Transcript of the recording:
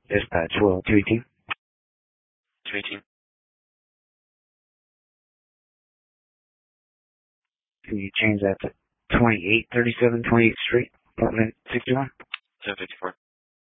Dispatch, well, 218. 218. Can you change that to 2837 28th Street, apartment 61? 754.